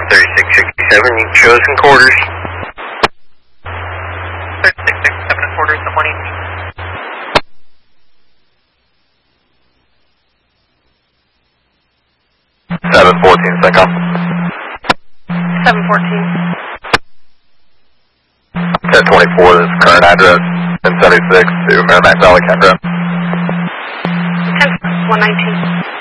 3667, you chosen quarters. 3667 quarters at 118. 714, Sync-Off. 714. 1024, this is current address, 1076 to Merrimack Valley Campground. 119.